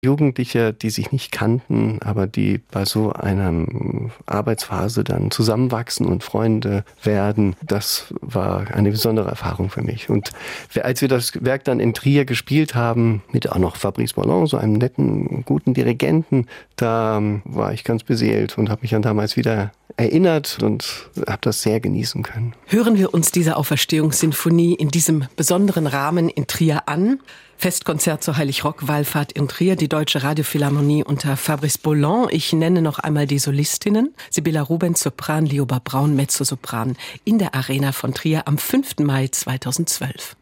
Jugendliche, die sich nicht kannten, aber die bei so einer Arbeitsphase dann zusammenwachsen und Freunde werden, das war eine besondere Erfahrung für mich. Und als wir das Werk dann in Trier gespielt haben, mit auch noch Fabrice Bourlon, so einem netten, guten Dirigenten, da war ich ganz beseelt und habe mich an damals wieder erinnert und habe das sehr genießen können. Hören wir uns diese Auferstehungssinfonie in diesem besonderen Rahmen in Trier an. Festkonzert zur Heilig-Rock-Wallfahrt in Trier, die Deutsche Radiophilharmonie unter Fabrice Bourlon. Ich nenne noch einmal die Solistinnen. Sibylla Rubens, Sopran, Lioba Braun, Mezzosopran in der Arena von Trier am 5. Mai 2012.